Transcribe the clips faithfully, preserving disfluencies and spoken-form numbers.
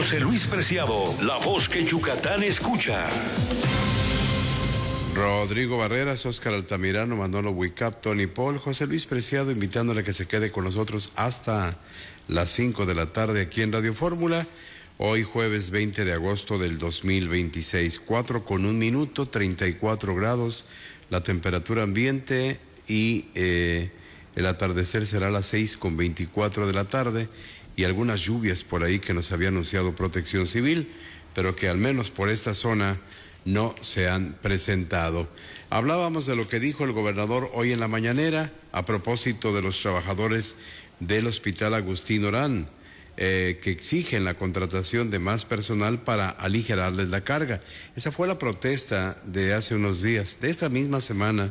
José Luis Preciado, la voz que Yucatán escucha. Rodrigo Barreras, Óscar Altamirano, Manolo Huicap, Tony Paul, José Luis Preciado, invitándole a que se quede con nosotros hasta las cinco de la tarde aquí en Radio Fórmula. Hoy jueves veinte de agosto del dos mil veintiséis, cuatro con un minuto, treinta y cuatro grados, la temperatura ambiente y eh, el atardecer será a las seis con veinticuatro de la tarde y algunas lluvias por ahí que nos había anunciado Protección Civil, pero que al menos por esta zona no se han presentado. Hablábamos de lo que dijo el gobernador hoy en la mañanera a propósito de los trabajadores del Hospital Agustín Orán, eh, que exigen la contratación de más personal para aligerarles la carga. Esa fue la protesta de hace unos días, de esta misma semana,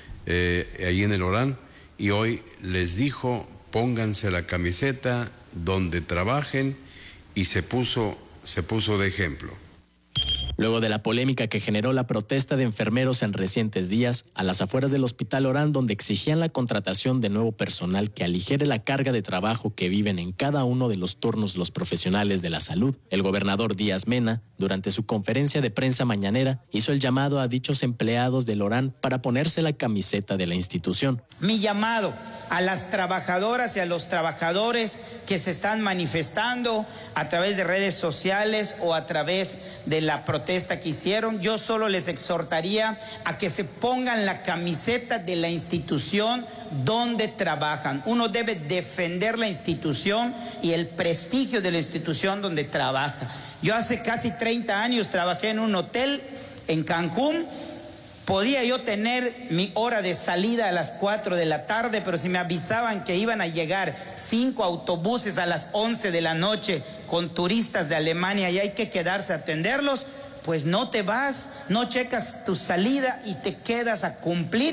eh, ahí en el Orán, y hoy les dijo, pónganse la camiseta donde trabajen, y se puso, se puso de ejemplo. Luego de la polémica que generó la protesta de enfermeros en recientes días, a las afueras del Hospital Orán, donde exigían la contratación de nuevo personal que aligere la carga de trabajo que viven en cada uno de los turnos los profesionales de la salud, el gobernador Díaz Mena, durante su conferencia de prensa mañanera, hizo el llamado a dichos empleados del Orán para ponerse la camiseta de la institución. Mi llamado a las trabajadoras y a los trabajadores que se están manifestando a través de redes sociales o a través de la protesta que hicieron, yo solo les exhortaría a que se pongan la camiseta de la institución donde trabajan. Uno debe defender la institución y el prestigio de la institución donde trabaja. Yo hace casi treinta años trabajé en un hotel en Cancún. Podía yo tener mi hora de salida a las cuatro de la tarde, pero si me avisaban que iban a llegar cinco autobuses a las once de la noche con turistas de Alemania y hay que quedarse a atenderlos, pues no te vas, no checas tu salida y te quedas a cumplir